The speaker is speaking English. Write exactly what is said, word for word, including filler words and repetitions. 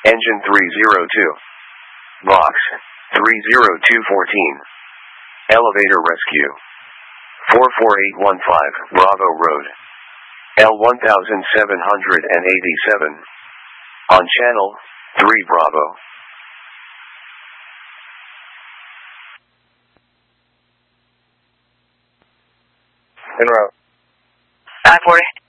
Engine three zero two. Box three zero two one four. Elevator rescue. four four eight one five, Bravo Road. L one seven eight seven. On channel three Bravo. En route. five forty.